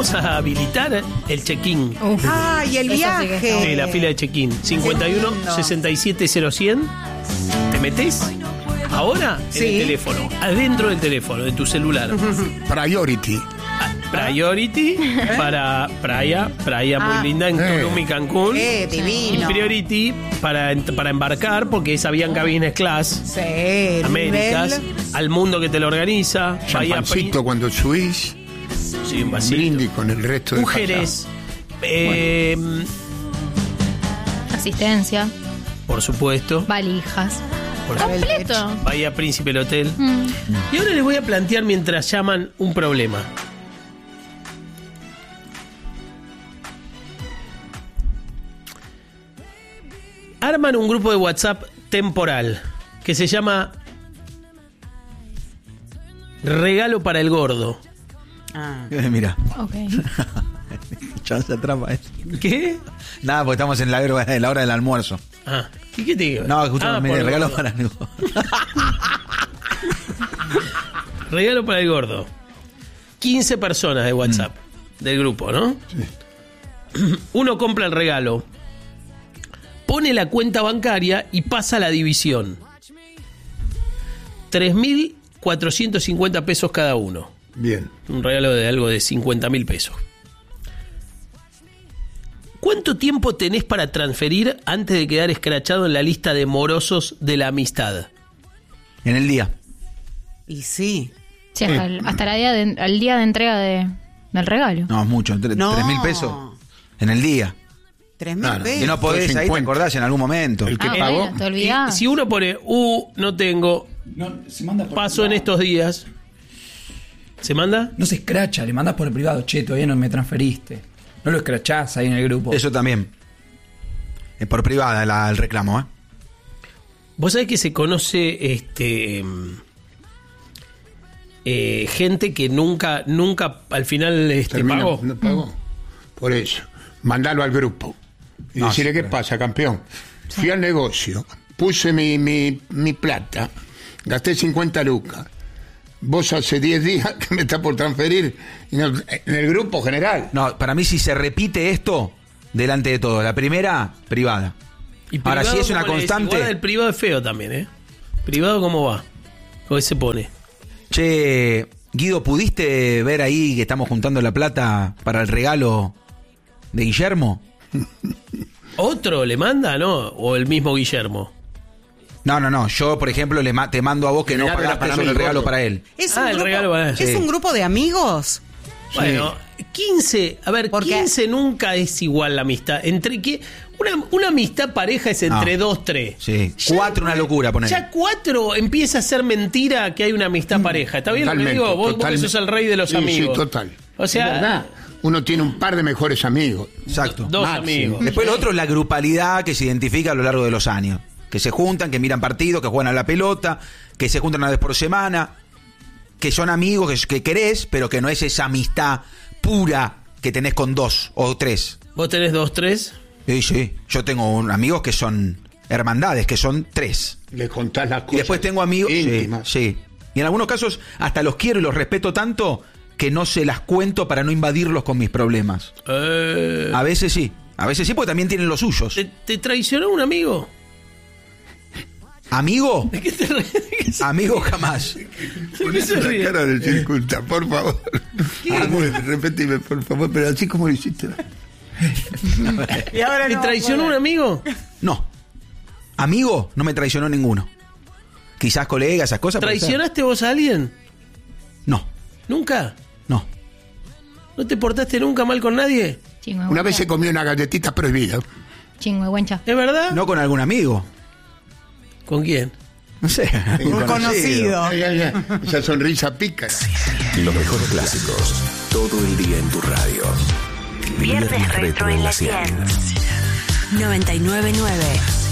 vamos a habilitar el check-in. Y el viaje. Sí, la fila de check-in. 51 67 0100. ¿Te metés? Ahora en el teléfono, adentro del teléfono, de tu celular. Priority. Priority para playa muy linda en Tulum y Cancún. Divino. Y Priority para embarcar, porque es Avianca Business Class. Sí, Américas, al mundo que te lo organiza. Champancito cuando subís. Sí, un vasito. Brindis con el resto de mujeres. Asistencia. Por supuesto. Valijas. Por Completo. Bahía Príncipe el hotel. Y ahora les voy a plantear mientras llaman un problema. Arman un grupo de WhatsApp temporal que se llama Regalo para el Gordo. Mira. Ok. Chance atrapa. ¿Qué? Nada, porque estamos en la hora del almuerzo. ¿Y qué te digo? No, escuchame, por el regalo gordo. para el gordo. Regalo para el gordo. 15 personas de WhatsApp del grupo, ¿no? Sí. Uno compra el regalo, pone la cuenta bancaria y pasa la división. 3.450 pesos cada uno. Bien. Un regalo de algo de 50.000 pesos. ¿Cuánto tiempo tenés para transferir antes de quedar escrachado en la lista de morosos de la amistad? En el día. Y sí. Sí, hasta el día de entrega del regalo. No, es mucho. 3.000 pesos en el día. 3.000 pesos. Que no podés, ahí te acordás en algún momento. El que pagó. Bueno, te olvidás. Si uno pone, no tengo, se manda por paso en privado. estos días. ¿Se manda? No se escracha, le mandas por el privado. Che, todavía no me transferiste. No lo escrachás ahí en el grupo. Eso también. Es por privada el reclamo, ¿eh? Vos sabés que se conoce gente que nunca al final pagó. No pagó. Por eso, mandalo al grupo y decirle qué pasa, campeón. Fui al negocio, puse mi plata, gasté 50 lucas. Vos hace 10 días que me está por transferir en el grupo general. No, para mí si se repite esto, delante de todo. La primera, privada. Y ahora, si es una ¿cómo le decís? constante... Igual el privado es feo también, ¿eh? ¿Privado cómo va? ¿Cómo se pone? Che, Guido, ¿pudiste ver ahí que estamos juntando la plata para el regalo de Guillermo? ¿Otro le manda, no? ¿O el mismo Guillermo? No. Yo, por ejemplo, te mando a vos que no pagaste solo el regalo para él. ¿Es el regalo para él. ¿Es un grupo de amigos? Bueno, 15, a ver, 15 nunca es igual la amistad. Entre que una amistad pareja es entre 2, 3. Sí, 4 una locura, poner. Ya 4 empieza a ser mentira que hay una amistad pareja. ¿Está bien lo que digo? Vos que sos el rey de los amigos. Sí, total. O sea, es verdad. Uno tiene un par de mejores amigos. Exacto. 2 amigos. Después lo otro es la grupalidad que se identifica a lo largo de los años. Que se juntan, que miran partidos, que juegan a la pelota, que se juntan una vez por semana, que son amigos que querés, pero que no es esa amistad pura que tenés con 2 o 3. ¿Vos tenés 2, 3? Sí. Yo tengo amigos que son hermandades, que son 3. Le contás las cosas. Y después tengo amigos... íntimas. Sí. Y en algunos casos hasta los quiero y los respeto tanto que no se las cuento para no invadirlos con mis problemas. A veces sí, porque también tienen los suyos. ¿Te traicionó un amigo? ¿Amigo? ¿De qué te ríes? Amigo jamás. ¿De qué se ríe? La cara del circunsta, por favor. Repetime, por favor, pero así como lo hiciste. Y ahora ¿Te traicionó un amigo? No. Amigo, no me traicionó ninguno. Quizás colega, esas cosas. ¿Traicionaste vos a alguien? No. ¿Nunca? No. ¿No te portaste nunca mal con nadie? Una vez se comió una galletita prohibida. Chingüengüencha. ¿Es verdad? No con algún amigo. ¿Con quién? No sé. Un conocido. Esa sonrisa pícara. Los mejores clásicos. Todo el día en tu radio. Viernes Retro en la 100. 99.9.